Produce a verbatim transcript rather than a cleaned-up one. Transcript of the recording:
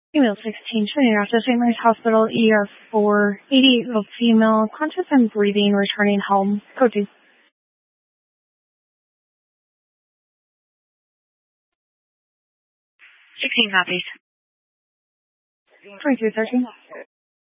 Female sixteen, showing after Saint Mary's Hospital, E R four, eighty-eight-year-old female, conscious and breathing, returning home. Code two. sixteen copies. twenty-two thirteen.